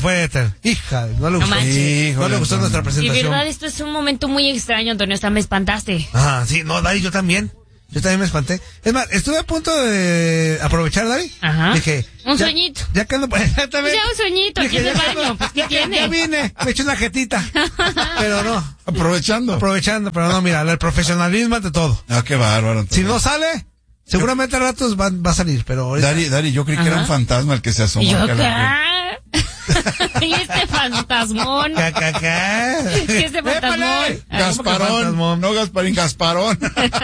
fue Éter. Hija, no le gustó. No le gustó nuestra presentación. Y verdad, esto es un momento muy extraño, Antonio, hasta me espantaste. Sí, no, Dari, yo también me espanté. Es más, estuve a punto de aprovechar, Dari. Ajá. Dije, un sueñito. Ya que ando, exactamente. Ya un sueñito, aquí en el baño, pues, ¿qué tiene? Ya vine, me eché una jetita. Pero no. Aprovechando, pero no, mira, el profesionalismo ante todo. Qué bárbaro. Si no sale, seguramente a ratos va a salir, pero ahorita... Dari, yo creí que era un fantasma el que se asomó. ¿Y yo ¿Y este fantasmón? ¿Qué este fantasmón? Gasparón, no Gasparín, Gasparón.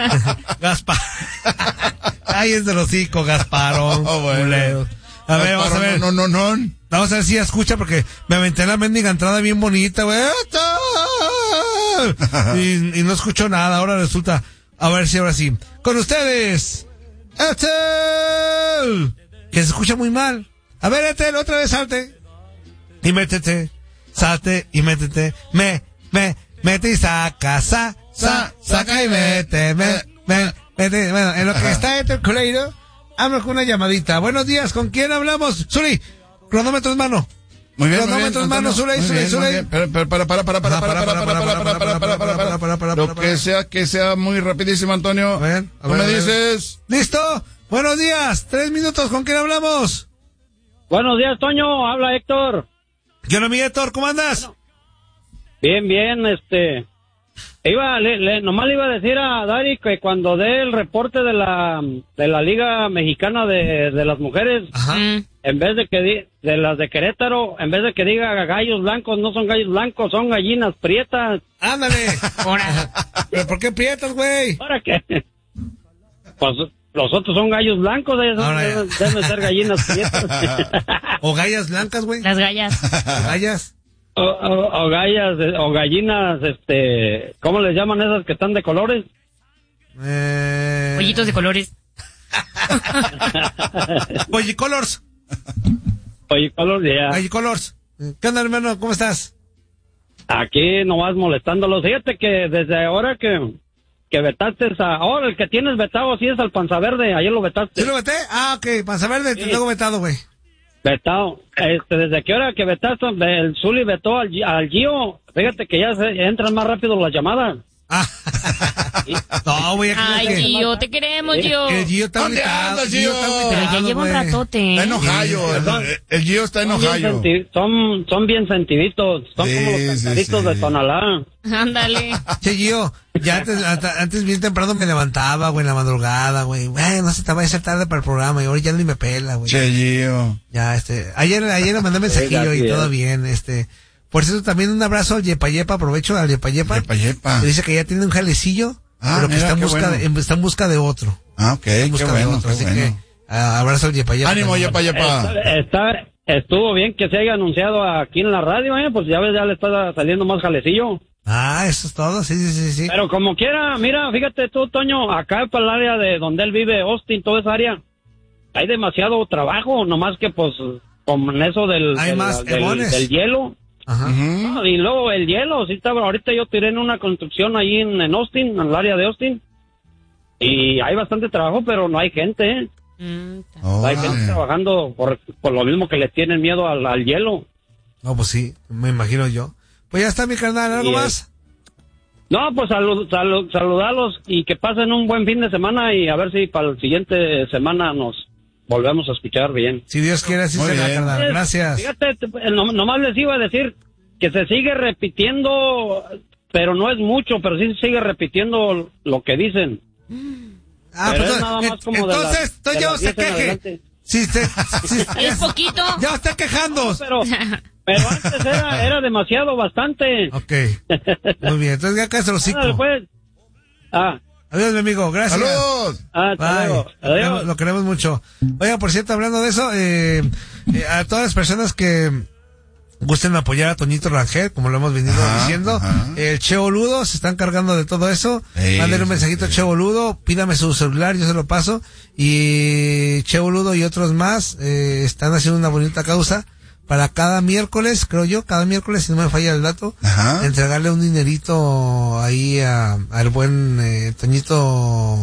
Ay, es del hocico, Gasparón. Bueno. A ver, vamos a ver. No. Vamos a ver si escucha, porque me aventé la mendiga entrada bien bonita, güey. Y no escucho nada, ahora resulta. A ver si ahora sí. Con ustedes, Ethel. Que se escucha muy mal. A ver, Ethel, otra vez salte. Y métete. Salte y métete. Mete y saca. Saca y mete. Mete. Bueno, en lo que está Ethel Culeiro, hablo con una llamadita. Buenos días, ¿con quién hablamos? Zuli, cronómetro en mano. Muy bien, cronómetro en mano, Zuli. Lo que sea muy rapidísimo, Antonio. ¿Tú me dices? ¿Listo? Buenos días, 3 minutos, ¿con quién hablamos? Buenos días, Toño, habla Héctor. ¿Qué onda, mi Héctor? ¿Cómo andas? Bien, nomás le iba a decir a Dari que cuando dé el reporte de la Liga Mexicana de las Mujeres, en vez de que de las de Querétaro, en vez de que diga gallos blancos, no son gallos blancos, son gallinas prietas. Ándale. ¿Pero por qué prietas, güey? ¿Para qué? Pues los otros son gallos blancos, deben ser gallinas prietas. O gallas blancas, güey. Las gallas. Gallas. O gallas, o gallinas, ¿cómo les llaman esas que están de colores? Pollitos de colores. Pollicolors. Pollicolors, ya. Pollicolors. ¿Qué onda, hermano? ¿Cómo estás? Aquí nomás molestándolos. Fíjate que desde ahora que vetaste ahora el que tienes vetado sí es al Panza Verde, ayer lo vetaste. ¿Sí lo veté? Ok, Panza Verde, te tengo vetado, güey. Vetado. Desde que hora que vetaste, el Zuli vetó al Gio, fíjate que ya entran más rápido las llamadas. No, güey. Ay, Gio, te queremos, Gio. El Gio está gritado. Pero ya lleva un ratote. Está enojado. El Gio está enojado. Son bien sentiditos. Son como los cantaritos de Tonalá. Ándale. Che, Gio, ya antes bien temprano me levantaba, güey, en la madrugada, güey. Güey, no se te vaya a hacer tarde para el programa y ahora ya ni me pela, güey. Che, Gio. Ya, ayer le mandé mensajillo y todo bien, Por cierto, también un abrazo al Yepa, aprovecho al Yepa. Que dice que ya tiene un jalecillo, pero que está en busca de otro. Ok, qué bueno. Así que, abrazo al Yepa. Ánimo, Yepa. Estuvo bien que se haya anunciado aquí en la radio, pues ya ves, ya le está saliendo más jalecillo. Eso es todo, sí. Pero como quiera, mira, fíjate tú, Toño, acá para el área de donde él vive, Austin, toda esa área, hay demasiado trabajo, nomás que pues, con eso del hielo. Ajá. No, y luego el hielo, sí estaba, ahorita yo tiré en una construcción ahí en Austin, en el área de Austin, y hay bastante trabajo, pero no hay gente, hay gente trabajando por lo mismo que le tienen miedo al hielo. No, pues sí, me imagino yo. Pues ya está, mi carnal, ¿algo más? No, pues saludarlos y que pasen un buen fin de semana y a ver si para la siguiente semana nos volvemos a escuchar bien. Si Dios quiere, así será, carnal. Gracias. Fíjate, nomás les iba a decir que se sigue repitiendo, pero no es mucho, pero sí se sigue repitiendo lo que dicen. Pues nada más como entonces, ya se queje. Es poquito. Ya está quejando. Pero antes era demasiado, bastante. Ok. Muy bien, entonces ya cállate los hocico. Adiós, mi amigo, gracias. ¡Saludos! Bye. Adiós. Lo queremos mucho. Oiga, por cierto, hablando de eso, a todas las personas que gusten apoyar a Toñito Rangel, como lo hemos venido diciendo, el Che Boludo se están cargando de todo eso. Mándale un mensajito a Che Boludo, pídame su celular, yo se lo paso. Y Che Boludo y otros más están haciendo una bonita causa para cada miércoles, creo yo, si no me falla el dato, entregarle un dinerito ahí al buen Toñito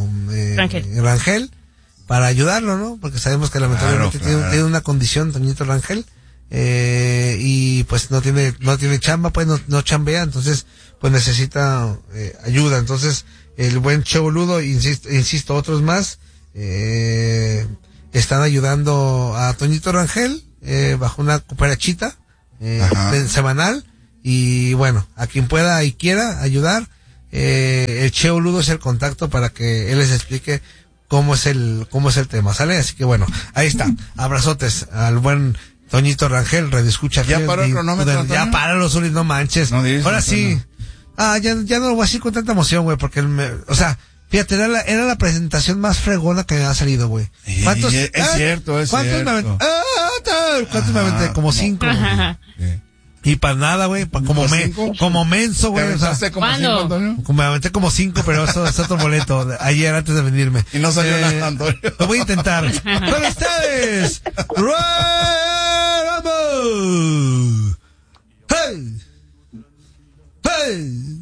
Rangel para ayudarlo, ¿no? Porque sabemos que lamentablemente tiene una condición, Toñito Rangel, y pues no tiene chamba, pues no chambea, entonces pues necesita ayuda. Entonces el buen Che Boludo, insisto, otros más están ayudando a Toñito Rangel bajo una cooperachita semanal, y bueno, a quien pueda y quiera ayudar, el Che Boludo es el contacto para que él les explique cómo es el tema, ¿sale? Así que bueno, ahí está. Abrazotes al buen Toñito Rangel, redescucha. ¿Ya paró el cronómetro, ya páralo, Zuli, no manches. Ahora sí. Ya no lo voy a decir con tanta emoción, güey, porque fíjate, era la presentación más fregona que me ha salido, güey. ¿Cuántos? Es cierto. ¿Cuántos me aventé? ¿Cuántos me aventé? Como 5. Y para nada, güey, como menso, güey. Me aventé como 5, pero eso es otro boleto. Ayer antes de venirme. Y no salió nada, Antonio. Lo voy a intentar. Con ustedes, Royal Rumble. ¡Hey! ¡Hey!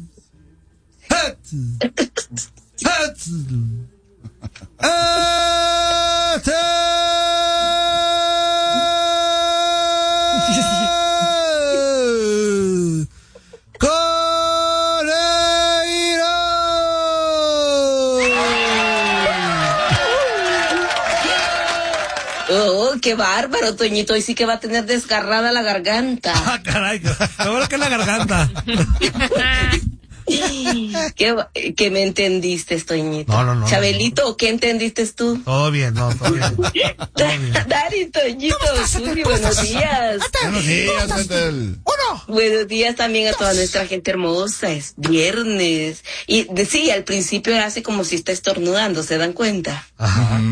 Oh, qué bárbaro, Toñito. Hoy sí que va a tener desgarrada la garganta. Ah, caray, lo que es la garganta. ¿Qué me entendiste, Toñito? No. Chabelito, ¿qué entendiste tú? Todo bien. Dari, Toñito, buenos días. Buenos días, Buenos días también a toda nuestra gente hermosa. Es viernes. Y sí, al principio hace como si está estornudando, ¿se dan cuenta? Ajá.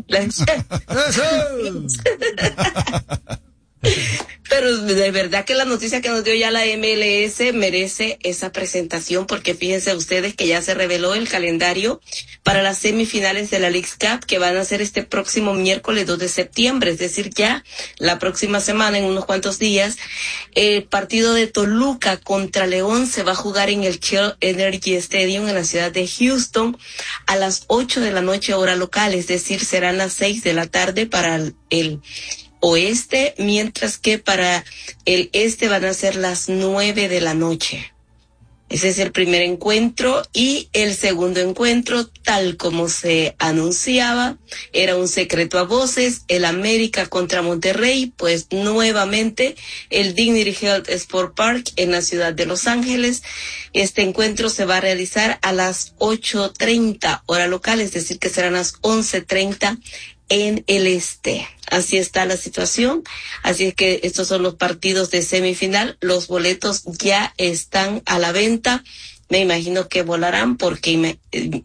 Pero de verdad que la noticia que nos dio ya la MLS merece esa presentación, porque fíjense ustedes que ya se reveló el calendario para las semifinales de la Leagues Cup, que van a ser este próximo miércoles 2 de septiembre, es decir, ya la próxima semana, en unos cuantos días. El partido de Toluca contra León se va a jugar en el Shell Energy Stadium en la ciudad de Houston a las 8 de la noche hora local, es decir, serán las 6 de la tarde para el oeste, mientras que para el este van a ser las 9 de la noche. Ese es el primer encuentro, y el segundo encuentro, tal como se anunciaba, era un secreto a voces, el América contra Monterrey, pues nuevamente el Dignity Health Sport Park en la ciudad de Los Ángeles. Este encuentro se va a realizar a las 8:30 hora local, es decir, que serán las 11:30 en el este. Así está la situación. Así es que estos son los partidos de semifinal. Los boletos ya están a la venta. Me imagino que volarán porque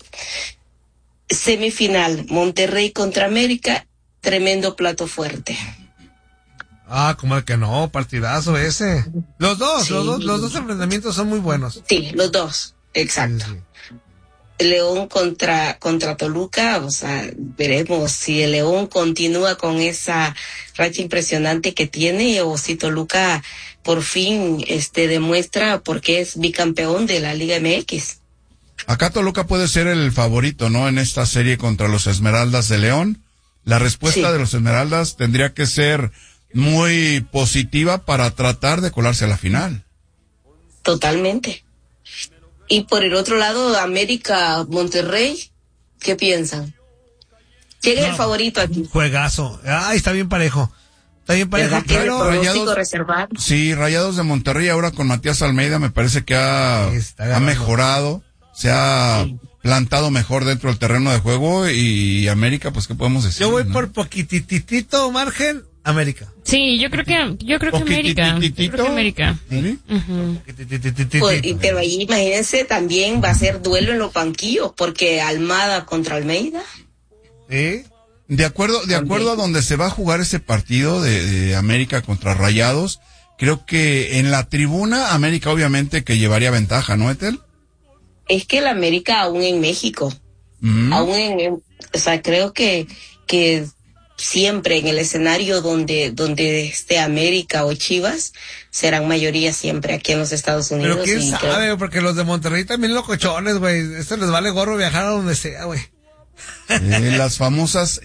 semifinal, Monterrey contra América, tremendo plato fuerte. Como el que no, partidazo ese. Los dos enfrentamientos son muy buenos. Sí, los dos, exacto. Sí. León contra Toluca, o sea, veremos si el León continúa con esa racha impresionante que tiene, o si Toluca por fin demuestra por qué es bicampeón de la Liga MX. Acá Toluca puede ser el favorito, ¿no? En esta serie contra los Esmeraldas de León. La respuesta de los Esmeraldas tendría que ser muy positiva para tratar de colarse a la final. Totalmente. Y por el otro lado, América, Monterrey, ¿qué piensan? ¿Quién es el favorito aquí? Juegazo. Está bien parejo. Rayados, reservado. Sí, Rayados de Monterrey ahora con Matías Almeida me parece que ha mejorado, se ha plantado mejor dentro del terreno de juego, y América, pues, ¿qué podemos decir? Yo voy por poquititito margen, América. Sí, yo creo que América. ¿Sí? Pero ahí imagínense, también va a ser duelo en los banquillos, porque Almada contra Almeida. ¿Sí? De acuerdo a donde se va a jugar ese partido de América contra Rayados, creo que en la tribuna América obviamente que llevaría ventaja, ¿no, Ethel? Es que el América aún en México, o sea, creo que siempre en el escenario donde esté América o Chivas, serán mayoría siempre aquí en los Estados Unidos. Pero quién sabe, porque los de Monterrey también locochones, güey. Esto les vale gorro viajar a donde sea, güey. Las famosas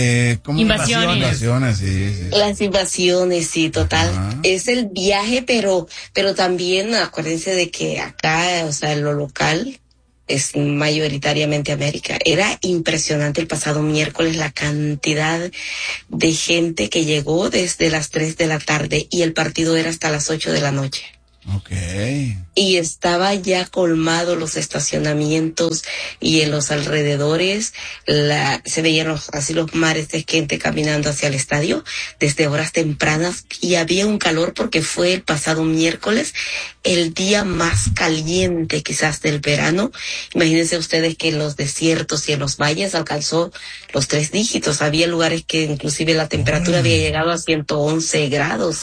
invasiones. Sí. Las invasiones, sí, total. Ajá. Es el viaje, pero también acuérdense de que acá, o sea, en lo local es mayoritariamente América. Era impresionante el pasado miércoles la cantidad de gente que llegó desde las 3 de la tarde y el partido era hasta las 8 de la noche. Okay. Y estaba ya colmado los estacionamientos y en los alrededores se veían así los mares de gente caminando hacia el estadio desde horas tempranas y había un calor porque fue el pasado miércoles el día más caliente quizás del verano. Imagínense ustedes que en los desiertos y en los valles alcanzó los 3 dígitos. Había lugares que inclusive la temperatura había llegado a 111 grados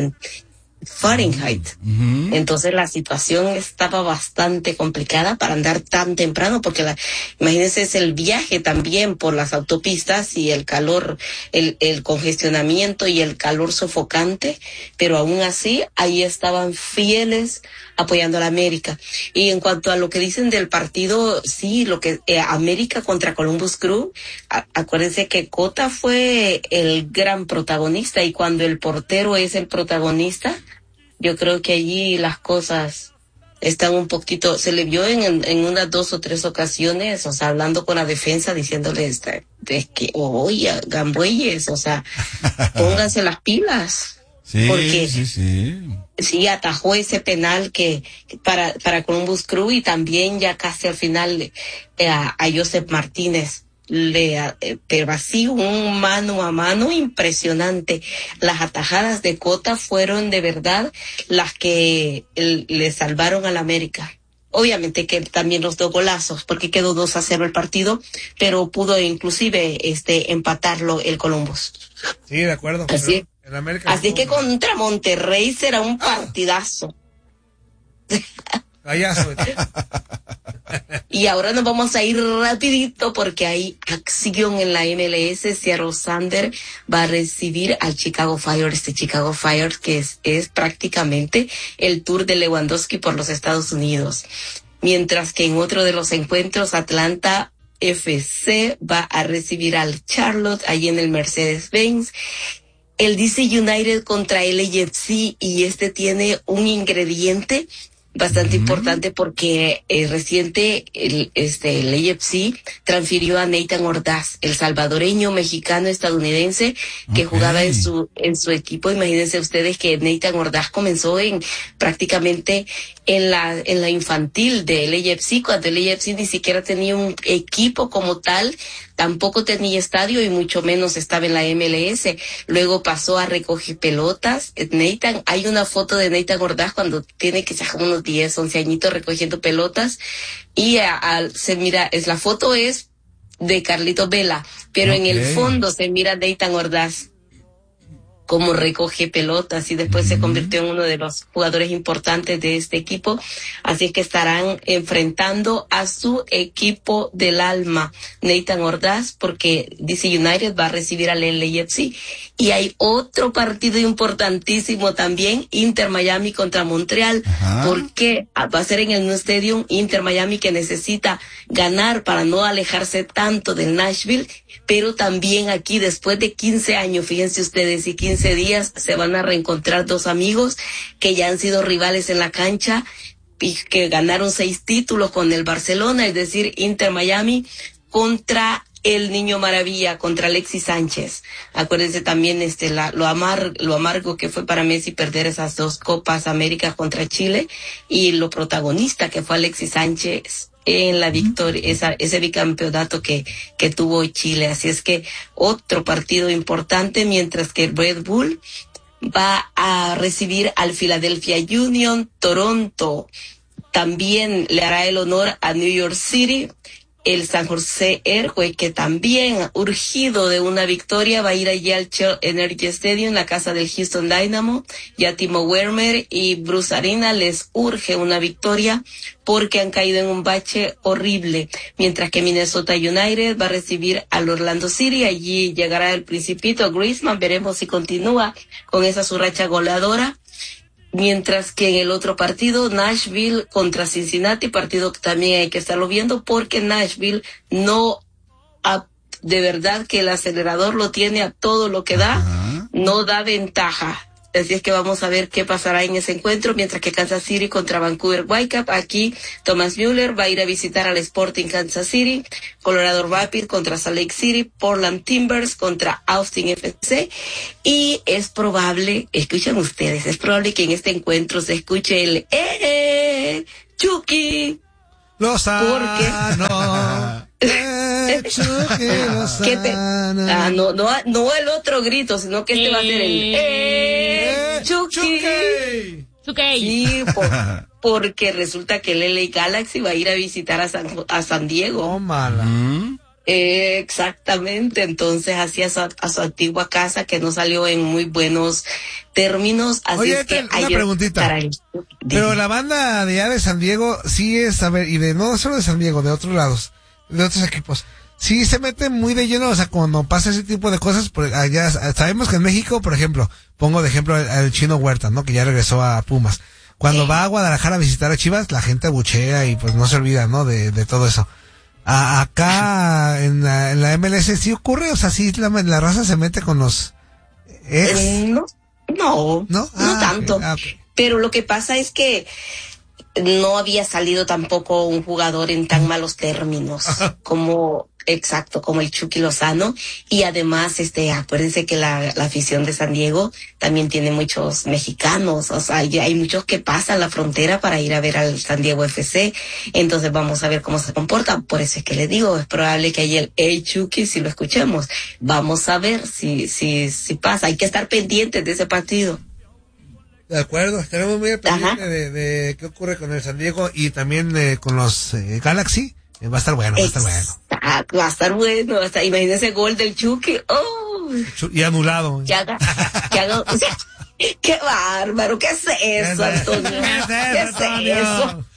Fahrenheit. Entonces la situación estaba bastante complicada para andar tan temprano porque imagínense, es el viaje también por las autopistas y el calor, el congestionamiento y el calor sofocante, pero aún así ahí estaban fieles apoyando a la América. Y en cuanto a lo que dicen del partido, sí, lo que América contra Columbus Crew, acuérdense que Cota fue el gran protagonista y cuando el portero es el protagonista, yo creo que allí las cosas están un poquito, se le vio en unas 2 o 3 ocasiones, o sea, hablando con la defensa, diciéndole que, oye, gambueyes, o sea, pónganse las pilas. Sí, porque sí, atajó ese penal que para Columbus Crew y también ya casi al final a Joseph Martínez. Pero así un mano a mano impresionante. Las atajadas de Cota fueron de verdad las que le salvaron a la América. Obviamente que también los 2 golazos, porque quedó 2-0 el partido, pero pudo inclusive empatarlo el Columbus. Sí, de acuerdo. Así que contra Monterrey será un partidazo. Y ahora nos vamos a ir rapidito porque hay acción en la MLS. Seattle Sounders va a recibir al Chicago Fire. Chicago Fire que es prácticamente el tour de Lewandowski por los Estados Unidos. Mientras que en otro de los encuentros, Atlanta FC va a recibir al Charlotte allí en el Mercedes-Benz. El DC United contra el LAFC y tiene un ingrediente bastante importante porque reciente el LAFC transfirió a Nathan Ordaz, el salvadoreño mexicano estadounidense que jugaba en su equipo. Imagínense ustedes que Nathan Ordaz comenzó prácticamente en la infantil de LAFC, cuando el LAFC ni siquiera tenía un equipo como tal, tampoco tenía estadio y mucho menos estaba en la MLS. Luego pasó a recoger pelotas. Nathan, hay una foto de Nathan Ordaz cuando tiene que ser unos 10, 11 añitos recogiendo pelotas y se mira, la foto es de Carlito Vela, pero en el fondo se mira Nathan Ordaz como recoge pelotas y después se convirtió en uno de los jugadores importantes de este equipo. Así es que estarán enfrentando a su equipo del alma, Nathan Ordaz, porque DC United va a recibir al LAFC. Y hay otro partido importantísimo también, Inter Miami contra Montreal, porque va a ser en el New Stadium. Inter Miami que necesita ganar para no alejarse tanto del Nashville, pero también aquí después de 15 años, fíjense ustedes, y 15 días se van a reencontrar 2 amigos que ya han sido rivales en la cancha y que ganaron 6 títulos con el Barcelona, es decir, Inter Miami contra el Niño Maravilla, contra Alexis Sánchez. Acuérdense también lo amargo que fue para Messi perder esas 2 Copas América contra Chile y lo protagonista que fue Alexis Sánchez en la victoria, ese bicampeonato que tuvo Chile. Así es que otro partido importante, mientras que Red Bull va a recibir al Philadelphia Union. Toronto también le hará el honor a New York City. El San José Earthquake, que también urgido de una victoria, va a ir allí al Shell Energy Stadium, la casa del Houston Dynamo. Ya Timo Werner y Bruce Arena les urge una victoria porque han caído en un bache horrible. Mientras que Minnesota United va a recibir al Orlando City. Allí llegará el Principito Griezmann. Veremos si continúa con esa su racha goleadora. Mientras que en el otro partido, Nashville contra Cincinnati, partido que también hay que estarlo viendo porque Nashville no de verdad que el acelerador lo tiene a todo lo que da, no da ventaja. Así es que vamos a ver qué pasará en ese encuentro, mientras que Kansas City contra Vancouver Whitecaps. Aquí Thomas Müller va a ir a visitar al Sporting Kansas City, Colorado Rapids contra Salt Lake City, Portland Timbers contra Austin FC, y es probable, escuchen ustedes, es probable que en este encuentro se escuche el Chucky Lozano. Chucky Lozano. No el otro grito, sino que este va a ser el Chucky. Sí, porque resulta que el LA Galaxy va a ir a visitar a San Diego. Oh, mala. Exactamente, entonces así a su antigua casa, que no salió en muy buenos términos. Así Oye, es que una preguntita. Pero la banda de allá de San Diego sí es, a ver, y de no solo de San Diego, de otros lados, de otros equipos, sí se mete muy de lleno, o sea, cuando pasa ese tipo de cosas, pues allá sabemos que en México, por ejemplo, pongo de ejemplo al Chino Huerta, ¿no? Que ya regresó a Pumas. Cuando va a Guadalajara a visitar a Chivas, la gente abuchea y pues no se olvida, ¿no? De todo eso. Acá en la MLS sí ocurre, o sea, sí la raza se mete con los No tanto. Okay. Pero lo que pasa es que no había salido tampoco un jugador en tan malos términos como el Chucky Lozano. Y además, acuérdense que la afición de San Diego también tiene muchos mexicanos, o sea, hay muchos que pasan la frontera para ir a ver al San Diego FC. Entonces vamos a ver cómo se comporta. Por eso es que le digo, es probable que haya el Chucky si lo escuchemos. Vamos a ver si pasa. Hay que estar pendientes de ese partido. De acuerdo, estaremos muy pendientes de qué ocurre con el San Diego y también con los Galaxy. Va a estar bueno, Va a estar bueno. Hasta imagínese el gol del Chucky. Oh. Y anulado. Qué bárbaro. ¿Qué es eso, Antonio? ¿Qué es eso?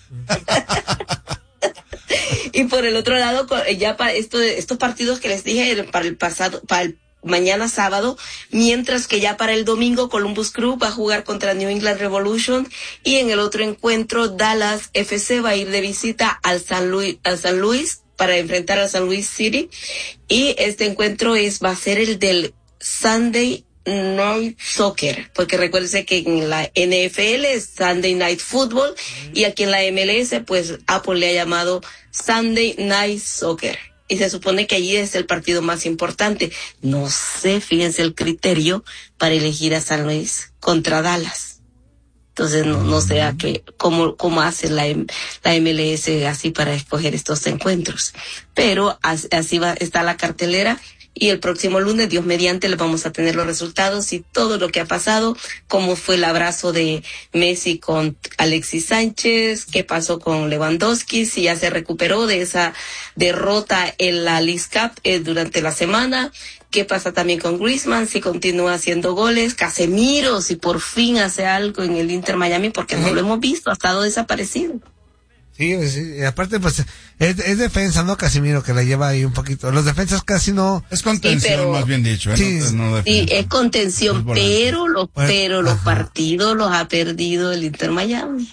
Y por el otro lado, ya para estos partidos que les dije para el mañana sábado, mientras que ya para el domingo Columbus Crew va a jugar contra New England Revolution, y en el otro encuentro Dallas FC va a ir de visita al San Luis para enfrentar al San Luis City, y este encuentro va a ser el del Sunday Night Soccer, porque recuérdense que en la NFL es Sunday Night Football, y aquí en la MLS pues Apple le ha llamado Sunday Night Soccer. Y se supone que allí es el partido más importante. No sé, fíjense el criterio para elegir a San Luis contra Dallas. Entonces no sé cómo hace la MLS así para escoger estos encuentros. Pero así está la cartelera. Y el próximo lunes, Dios mediante, le vamos a tener los resultados y todo lo que ha pasado, cómo fue el abrazo de Messi con Alexis Sánchez, qué pasó con Lewandowski, si ya se recuperó de esa derrota en la League Cup durante la semana, qué pasa también con Griezmann, si continúa haciendo goles, Casemiro, si por fin hace algo en el Inter Miami, porque no lo hemos visto, ha estado desaparecido. Sí, aparte pues es defensa, ¿no? Casimiro, que la lleva ahí un poquito. Los defensas casi no. Es contención, más bien dicho. Sí, es contención, pero los partidos los ha perdido el Inter Miami.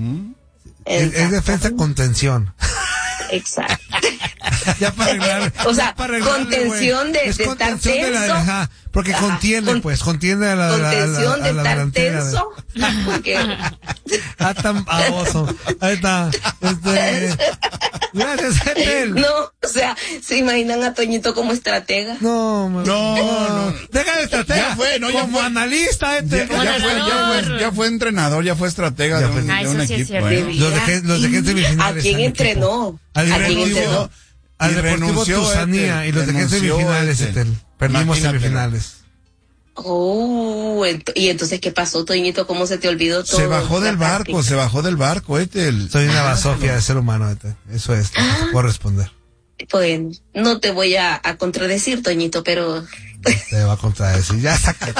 Es defensa contención. Exacto. Ya para arreglar. O sea, contención de estar tenso. Porque contiene a la contención de estar delantera. Tenso. Porque... tan baboso. Ahí está. Gracias, Ethel. No, o sea, ¿se imaginan a Toñito como estratega? No. Deja de estratega. Ya fue analista, Ethel. Ya fue entrenador, ya fue estratega de un equipo. Los dejé en semifinales. ¿A quién entrenó? Al Deportivo Tusanía, y los dejé en semifinales, Ethel. Perdimos semifinales. Y entonces, ¿qué pasó, Toñito? ¿Cómo se te olvidó todo? Se bajó del barco, Ethel. Soy una basofia de ser humano, Ethel. Eso es, no puedo responder. Pues, no te voy a contradecir, Toñito, pero... Te va a contradecir, ya saca.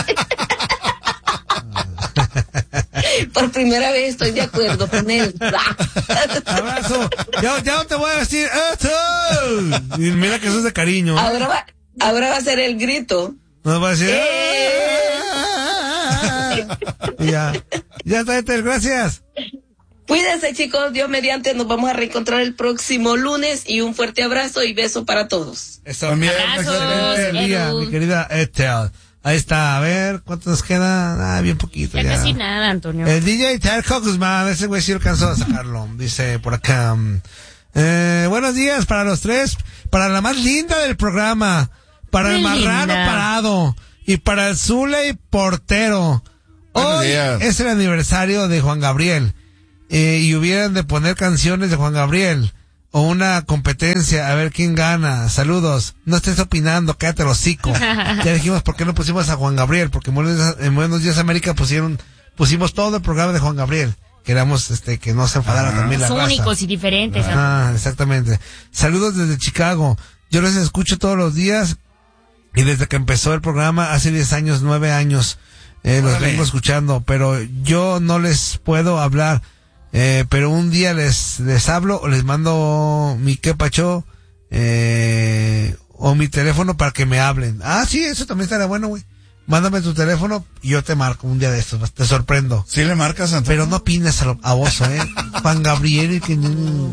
Por primera vez estoy de acuerdo con él. Abrazo. Ya no te voy a decir Ethel. Y mira que eso es de cariño. Ahora va a ser el grito. No va a decir. Ya está, Ethel, gracias. Cuídense, chicos, Dios mediante, nos vamos a reencontrar el próximo lunes y un fuerte abrazo y beso para todos. También, mi querida Ethel. Ahí está, a ver, ¿cuánto nos queda? Bien poquito. Ya casi nada, Antonio. El DJ Terco Guzmán, ese güey sí alcanzó a sacarlo. Dice por acá, buenos días para los tres, para la más linda del programa, para el marrano parado y para el Zule portero. Hoy es el aniversario de Juan Gabriel. Y hubieran de poner canciones de Juan Gabriel o una competencia a ver quién gana. Saludos. No estés opinando, cállate el hocico. Ya dijimos por qué no pusimos a Juan Gabriel, porque en Buenos Días América pusimos todo el programa de Juan Gabriel. Queramos que no se enfadara también la raza. Únicos y diferentes. Exactamente. Saludos desde Chicago. Yo los escucho todos los días y desde que empezó el programa hace 10 años, 9 años los vengo escuchando, pero yo no les puedo hablar. Pero un día les hablo o les mando mi quepacho o mi teléfono para que me hablen. Sí, eso también estaría bueno, güey. Mándame tu teléfono y yo te marco un día de estos, te sorprendo. ¿Sí le marcas, Antonio? Pero no opines a vos, Juan Gabriel y que... Qué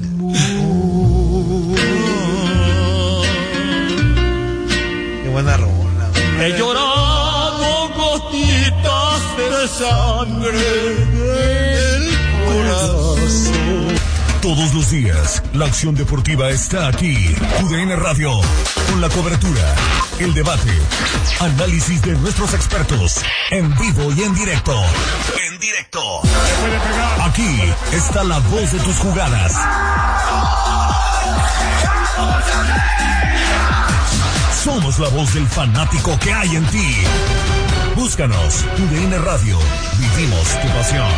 buena rola, güey. He llorado gotitas de sangre. Todos los días, la acción deportiva está aquí. TUDN Radio, con la cobertura, el debate, análisis de nuestros expertos, en vivo y en directo. Aquí está la voz de tus jugadas. Somos la voz del fanático que hay en ti. Búscanos, TUDN Radio. Vivimos tu pasión.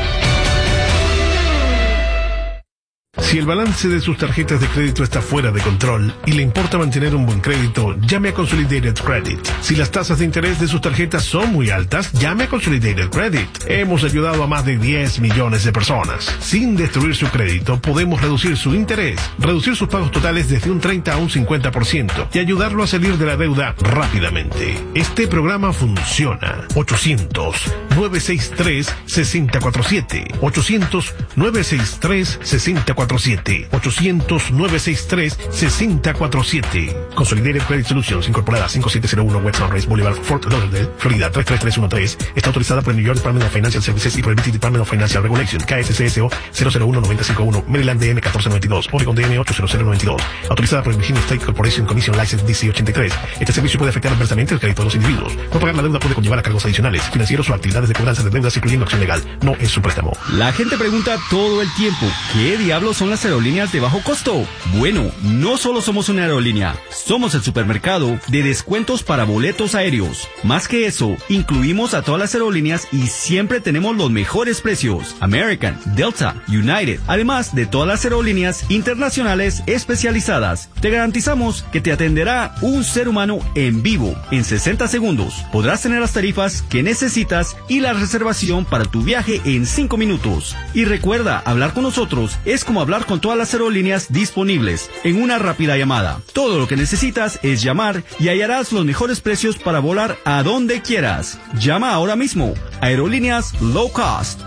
Si el balance de sus tarjetas de crédito está fuera de control y le importa mantener un buen crédito, llame a Consolidated Credit. Si las tasas de interés de sus tarjetas son muy altas, llame a Consolidated Credit. Hemos ayudado a más de 10 millones de personas. Sin destruir su crédito, podemos reducir su interés, reducir sus pagos totales desde un 30 a un 50% y ayudarlo a salir de la deuda rápidamente. Este programa funciona. 800-963-6047. 800-963-6047. 800-963-6047. Consolidated Credit Solutions, incorporada 5701 West Sunrise Boulevard, Fort Lauderdale, Florida 33313. Está autorizada por el New York Department of Financial Services y por el BT Department of Financial Regulation, KSCSO 001-951, Maryland DM 1492, Oregon DM 80092. Autorizada por el Virginia State Corporation Commission License DC 83. Este servicio puede afectar adversamente el crédito de los individuos. No pagar la deuda puede conllevar a cargos adicionales, financieros o actividades de cobranza de deudas, incluyendo acción legal. No es su préstamo. La gente pregunta todo el tiempo, ¿qué diablos son las aerolíneas de bajo costo? Bueno, no solo somos una aerolínea, somos el supermercado de descuentos para boletos aéreos. Más que eso, incluimos a todas las aerolíneas y siempre tenemos los mejores precios. American, Delta, United, además de todas las aerolíneas internacionales especializadas. Te garantizamos que te atenderá un ser humano en vivo en 60 segundos. Podrás tener las tarifas que necesitas y la reservación para tu viaje en 5 minutos. Y recuerda, hablar con nosotros es como hablar con todas las aerolíneas disponibles en una rápida llamada. Todo lo que necesitas es llamar y hallarás los mejores precios para volar a donde quieras. Llama ahora mismo. Aerolíneas Low Cost.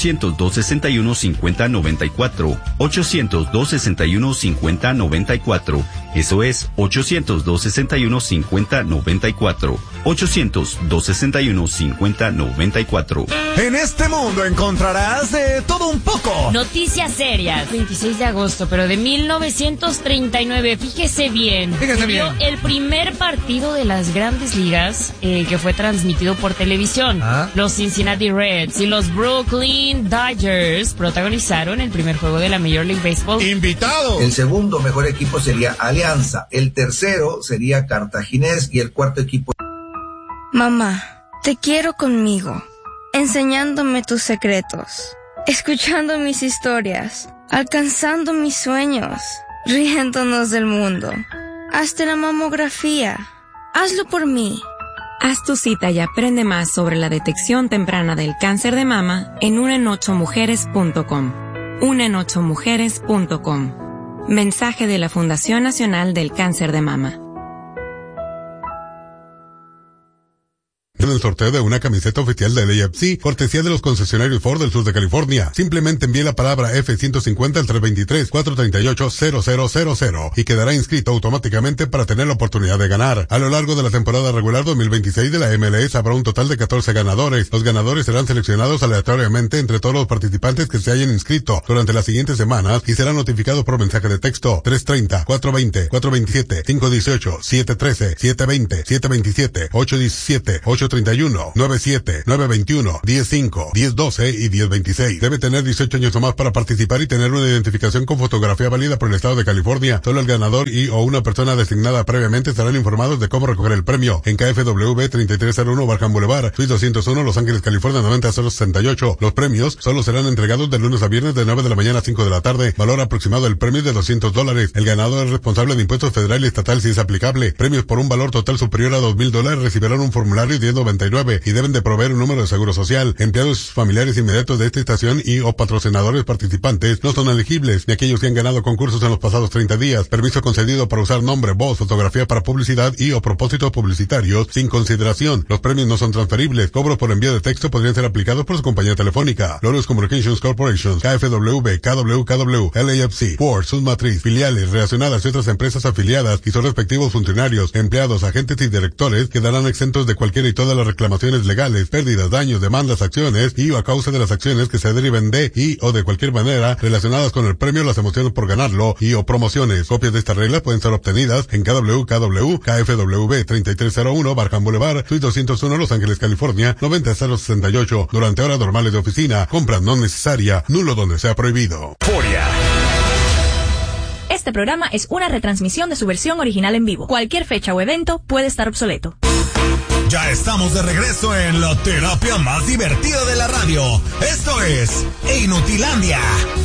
800-261-5094. 800-261-5094. Eso es 800-261-5094. 800-261-5094. En este mundo encontrarás de todo un poco. Noticias serias. 26 de agosto, pero de 1939. Fíjese bien. El primer partido de las Grandes Ligas que fue transmitido por televisión. Los Cincinnati Reds y los Brooklyn Dodgers protagonizaron el primer juego de la Major League Baseball. ¡Invitado! El segundo mejor equipo sería Alianza. El tercero sería Cartaginés y el cuarto equipo... Mamá, te quiero conmigo, enseñándome tus secretos, escuchando mis historias, alcanzando mis sueños, riéndonos del mundo. Hazte la mamografía. Hazlo por mí. Haz tu cita y aprende más sobre la detección temprana del cáncer de mama en unenochomujeres.com. unenochomujeres.com. Mensaje de la Fundación Nacional del Cáncer de Mama. En el el sorteo de una camiseta oficial del AFC, cortesía de los concesionarios Ford del sur de California. Simplemente envíe la palabra F150 al 323-438-0000 y quedará inscrito automáticamente para tener la oportunidad de ganar. A lo largo de la temporada regular 2026 de la MLS habrá un total de 14 ganadores. Los ganadores serán seleccionados aleatoriamente entre todos los participantes que se hayan inscrito durante las siguientes semanas y serán notificados por mensaje de texto 330-420-427-720-727-817-831-97-921, 10-5, 10-12 y 10-26. Debe tener 18 años o más para participar y tener una identificación con fotografía válida por el estado de California. Solo el ganador y o una persona designada previamente estarán informados de cómo recoger el premio en KFW 3301 Barham Boulevard, Suite 201, Los Ángeles, California 90068. Los premios solo serán entregados de lunes a viernes de 9 de la mañana a 5 de la tarde. Valor aproximado del premio de $200. El ganador es responsable de impuestos federal y estatal si es aplicable. Premios por un valor total superior a $2,000 recibirán un formulario 1099 y deben de proveer un número de seguro social. Empleados y sus familiares inmediatos de esta estación y o patrocinadores participantes no son elegibles, ni aquellos que han ganado concursos en los pasados 30 días. Permiso concedido para usar nombre, voz, fotografía para publicidad y o propósitos publicitarios sin consideración. Los premios no son transferibles. Cobros por envío de texto podrían ser aplicados por su compañía telefónica. Lotus Communications Corporation, KFW, KWKW, LAFC, Ford, sus matriz, filiales relacionadas y otras empresas afiliadas y sus respectivos funcionarios, empleados, agentes y directores quedarán exentos de cualquiera y todas las reclamaciones legales, pérdidas, daños, demandas, acciones y o a causa de las acciones que se deriven de y o de cualquier manera relacionadas con el premio, las emociones por ganarlo y o promociones. Copias de esta regla pueden ser obtenidas en KFW, KFW 3301 Barham Boulevard, Suite 201, Los Ángeles, California 90068 durante horas normales de oficina. Compra no necesaria, nulo donde sea prohibido. Foria. Este programa es una retransmisión de su versión original en vivo. Cualquier fecha o evento puede estar obsoleto. Ya estamos de regreso en la terapia más divertida de la radio. Esto es Inutilandia.